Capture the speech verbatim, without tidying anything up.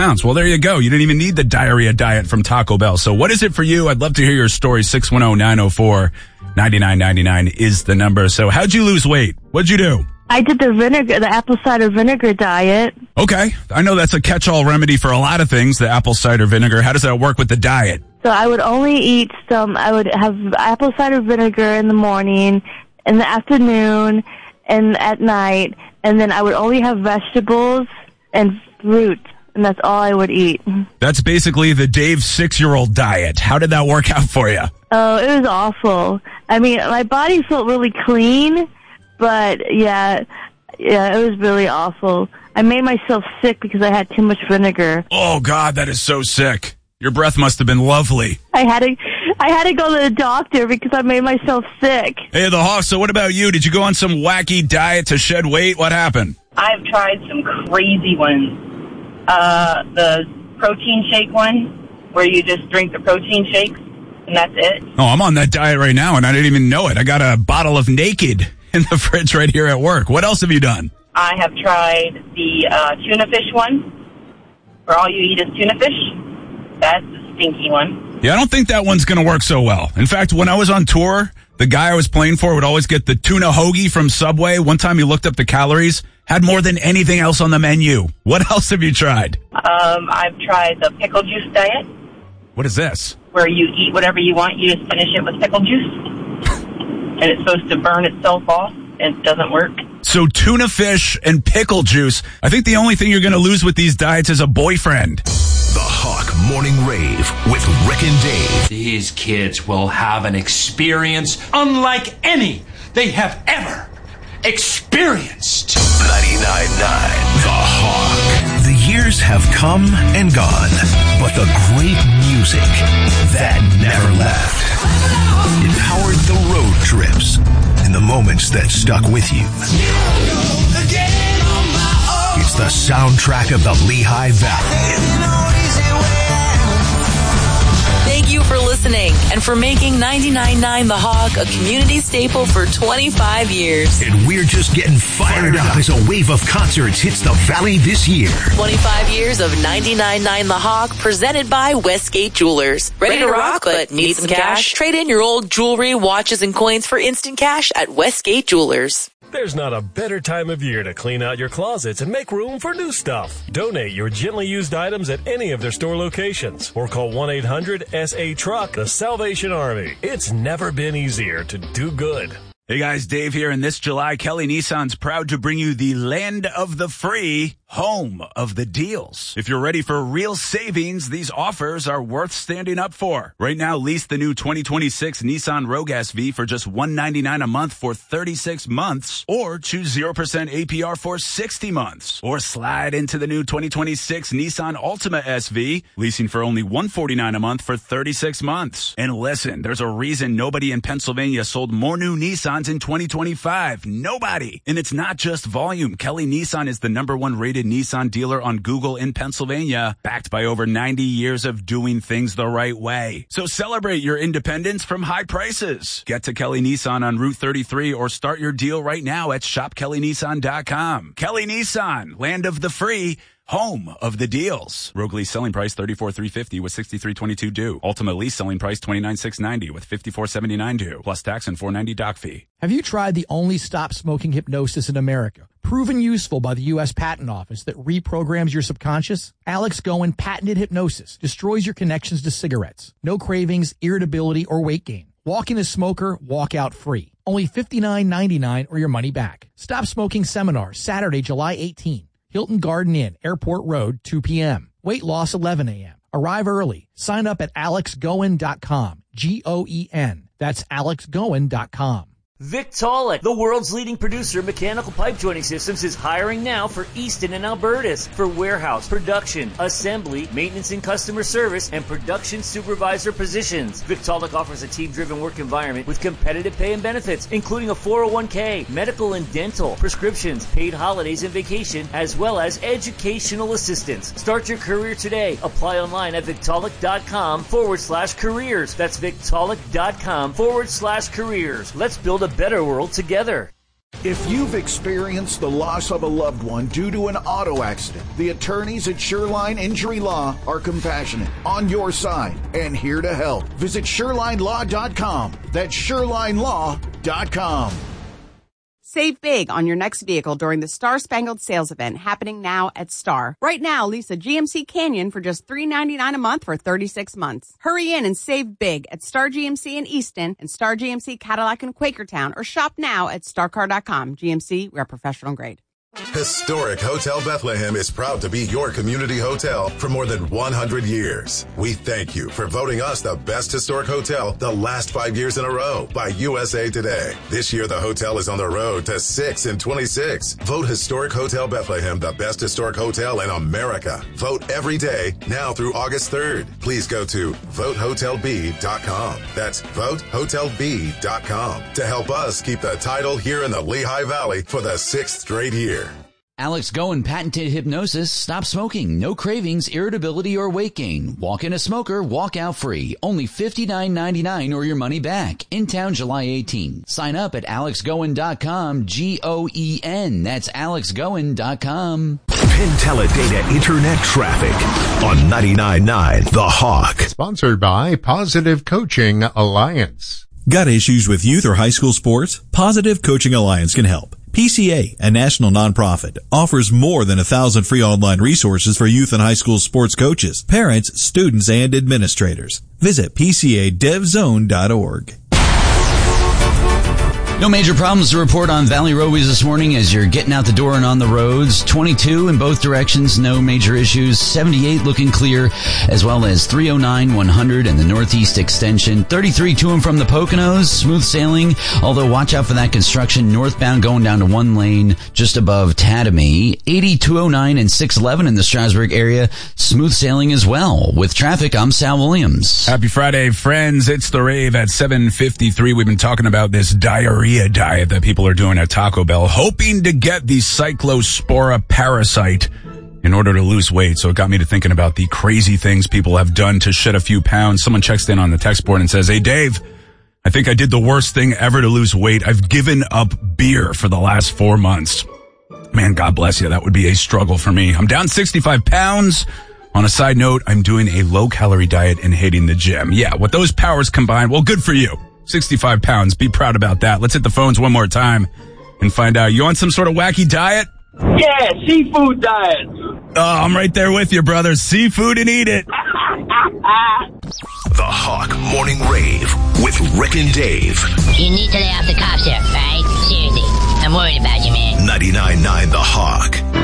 pounds. Well, there you go. You didn't even need the diarrhea diet from Taco Bell. So what is it for you? I'd love to hear your story. six one zero, nine zero four, nine nine nine nine is the number. So how'd you lose weight? What'd you do? I did the vinegar, the apple cider vinegar diet. Okay. I know that's a catch-all remedy for a lot of things, the apple cider vinegar. How does that work with the diet? So I would only eat some, I would have apple cider vinegar in the morning, in the afternoon, and at night, and then I would only have vegetables and fruit, and that's all I would eat. That's basically the Dave six-year-old diet. How did that work out for you? Oh, it was awful. I mean, my body felt really clean, but yeah, yeah, it was really awful. I made myself sick because I had too much vinegar. Oh, God, that is so sick. Your breath must have been lovely. I had to, I had to go to the doctor because I made myself sick. Hey, the Hawk, so what about you? Did you go on some wacky diet to shed weight? What happened? I've tried some crazy ones. Uh, the protein shake one, where you just drink the protein shakes, and that's it. Oh, I'm on that diet right now, and I didn't even know it. I got a bottle of Naked in the fridge right here at work. What else have you done? I have tried the uh, tuna fish one, where all you eat is tuna fish. That's the stinky one. Yeah, I don't think that one's going to work so well. In fact, when I was on tour, the guy I was playing for would always get the tuna hoagie from Subway. One time he looked up the calories, had more than anything else on the menu. What else have you tried? Um, I've tried the pickle juice diet. What is this? Where you eat whatever you want, you just finish it with pickle juice. And it's supposed to burn itself off, and it doesn't work. So tuna fish and pickle juice. I think the only thing you're going to lose with these diets is a boyfriend. The Hawk Morning Rave with Rick and Dave. These kids will have an experience unlike any they have ever experienced. ninety-nine point nine The Hawk. The years have come and gone, but the great music, that never left. It powered the road trips and the moments that stuck with you. It's the soundtrack of the Lehigh Valley. Thank you for listening and for making ninety-nine point nine The Hawk a community staple for twenty-five years. And we're just getting fired up as a wave of concerts hits the Valley this year. twenty-five years of ninety-nine point nine The Hawk, presented by Westgate Jewelers. Ready to rock, but need some cash? Trade in your old jewelry, watches, and coins for instant cash at Westgate Jewelers. There's not a better time of year to clean out your closets and make room for new stuff. Donate your gently used items at any of their store locations or call one eight hundred S A Truck, the Salvation Army. It's never been easier to do good. Hey guys, Dave here, and this July, Kelly Nissan's proud to bring you the land of the free, home of the deals. If you're ready for real savings, these offers are worth standing up for. Right now, lease the new twenty twenty-six Nissan Rogue S V for just one hundred ninety-nine dollars a month for thirty-six months, or choose zero percent A P R for sixty months, or slide into the new twenty twenty-six Nissan Altima S V, leasing for only one hundred forty-nine dollars a month for thirty-six months. And listen, there's a reason nobody in Pennsylvania sold more new Nissans in twenty twenty-five. Nobody. And it's not just volume. Kelly Nissan is the number one rated Nissan dealer on Google in Pennsylvania, backed by over ninety years of doing things the right way. So celebrate your independence from high prices. Get to Kelly Nissan on Route thirty-three or start your deal right now at shop kelly nissan dot com. Kelly Nissan, land of the free, home of the deals. Rogue lease selling price thirty-four thousand three hundred fifty dollars with sixty-three thousand two hundred twenty-two due. Ultimate lease selling price twenty-nine thousand six hundred ninety dollars with fifty-four thousand seventy-nine due, plus tax and four hundred ninety dollars dock fee. Have you tried the only stop smoking hypnosis in America? Proven useful by the U S Patent Office that reprograms your subconscious? Alex Goen patented hypnosis destroys your connections to cigarettes. No cravings, irritability, or weight gain. Walk in a smoker, walk out free. Only fifty-nine ninety-nine or your money back. Stop Smoking Seminar, Saturday, July eighteenth. Hilton Garden Inn, Airport Road, two p.m. Weight loss, eleven a.m. Arrive early. Sign up at alex goen dot com. G O E N. That's alex goen dot com. Victaulic, the world's leading producer of mechanical pipe joining systems, is hiring now for Easton and Albertus for warehouse, production, assembly, maintenance and customer service, and production supervisor positions. Victaulic offers a team-driven work environment with competitive pay and benefits, including a four oh one k, medical and dental, prescriptions, paid holidays and vacation, as well as educational assistance. Start your career today. Apply online at victaulic.com forward slash careers. That's victaulic.com forward slash careers. Let's build a better world together. If you've experienced the loss of a loved one due to an auto accident, the attorneys at Shoreline Injury Law are compassionate, on your side, and here to help. Visit shoreline law dot com. That's shoreline law dot com. Save big on your next vehicle during the Star Spangled Sales Event happening now at Star. Right now, lease a G M C Canyon for just three dollars and ninety-nine cents a month for thirty-six months. Hurry in and save big at Star G M C in Easton and Star G M C Cadillac in Quakertown, or shop now at star car dot com. G M C, we are professional grade. Historic Hotel Bethlehem is proud to be your community hotel for more than one hundred years. We thank you for voting us the best historic hotel the last five years in a row by U S A Today. This year, the hotel is on the road to six and twenty-six. Vote Historic Hotel Bethlehem the best historic hotel in America. Vote every day now through August third. Please go to vote hotel b dot com. That's vote hotel b dot com to help us keep the title here in the Lehigh Valley for the sixth straight year. Alex Goen patented hypnosis. Stop smoking. No cravings, irritability, or weight gain. Walk in a smoker, walk out free. Only fifty-nine ninety-nine or your money back. In town July eighteenth. Sign up at alex goen dot com. G O E N. That's alex goen dot com. Penteledata Internet Traffic on ninety-nine point nine The Hawk. Sponsored by Positive Coaching Alliance. Got issues with youth or high school sports? Positive Coaching Alliance can help. P C A, a national nonprofit, offers more than a thousand free online resources for youth and high school sports coaches, parents, students, and administrators. Visit p c a dev zone dot org. No major problems to report on Valley Roadways this morning as you're getting out the door and on the roads. twenty-two in both directions, no major issues. seventy-eight looking clear, as well as three oh nine, one hundred and the Northeast Extension. thirty-three to and from the Poconos, smooth sailing, although watch out for that construction. Northbound going down to one lane just above Tatamy. eighty, two oh nine and six eleven in the Strasburg area, smooth sailing as well. With traffic, I'm Sal Williams. Happy Friday, friends. It's The Rave at seven fifty-three. We've been talking about this diarrhea diet that people are doing at Taco Bell, hoping to get the Cyclospora parasite in order to lose weight. So it got me to thinking about the crazy things people have done to shed a few pounds. Someone checks in on the text board and says, "Hey, Dave, I think I did the worst thing ever to lose weight. I've given up beer for the last four months. Man, God bless you. That would be a struggle for me. I'm down sixty-five pounds. On a side note, I'm doing a low-calorie diet and hitting the gym." Yeah, with those powers combined, well, good for you. sixty-five pounds. Be proud about that. Let's hit the phones one more time and find out. You on some sort of wacky diet? Yeah, seafood diet. Oh, I'm right there with you, brother. Seafood and eat it. The Hawk Morning Rave with Rick and Dave. You need to lay off the cops there, right? Seriously. I'm worried about you, man. ninety-nine point nine The Hawk.